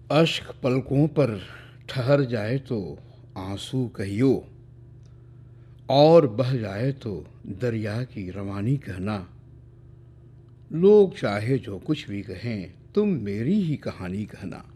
अश्क पलकों पर ठहर जाए तो आंसू कहियो, और बह जाए तो दरिया की रवानी कहना। लोग चाहे जो कुछ भी कहें, तुम मेरी ही कहानी कहना।